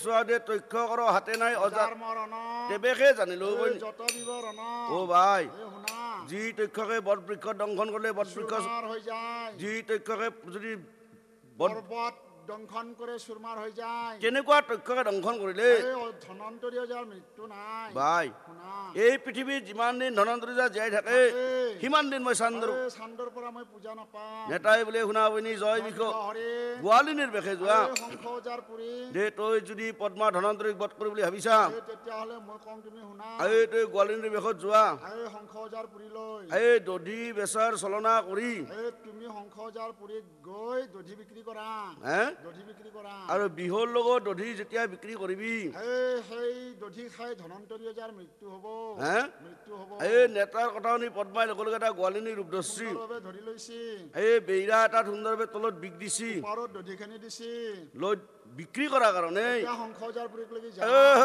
চোৱাদে তথ্য কৰ হাতে নাই অজা যাৰ মৰণ তেবেকে জানিলো যত বিৱৰণ ও ভাই শুনা যি তথ্যকে বটবৃক্ষ দংশন কৰিলে বটবৃক্ষ চুৰমাৰ হৈ যায় যি তথ্যকে যদি বট পৰ্বত দংশন কৰে চুৰমাৰ হৈ যায় কেনেকুৱা তথ্যকে দংশন কৰিলে ধনন্তৰী যাৰ মৃত্যু নাই ভাই শুনা এই পৃথিৱীত যিমান দিন ধনন্তৰী জীয়াই থাকে সিমান দিন মই চান্দৰ চান্দৰ পৰা মই পূজা নাপাম নেতাই বোলে শুনা বনি জয় বিষ হৰে গোৱালিনীৰ বেশে যোৱা শংখ যাৰ পুৰি দে তই যদি পদ্মা ধনন্তৰীক বধ কৰি বুলি ভাবিছা তেতিয়াহ'লে মই কম তুমি শুনা এই তই গোৱালিনীৰ বেশত যোৱা শংখ যাৰ পুৰি লৈ এই দধি বেচাৰ চলনা কৰি তুমি শংখ যাৰ পুৰি গৈ দধি বিক্ৰী কৰা হে দধি বিক্ৰী কৰা আৰু বিহুৰ লগত দধি যেতিয়া বিক্ৰী কৰিবি সেই দধি খাই ধনন্তৰী যাৰ মৃত্যু হ'ব হে মৃত্যু হ'ব এই নেতাৰ কথা শুনি পদ্মাই লগে লগে এটা গোৱালিনীৰ ৰূপ ধৰছি ধৰি লৈছি এই বেইৰা এটা সুন্দৰভাৱে তলত বিক দিছি পাৰত দধিখিনি দিছি লৈ বিক্ৰী কৰাৰ কাৰণে শংখ যাৰ পুৰি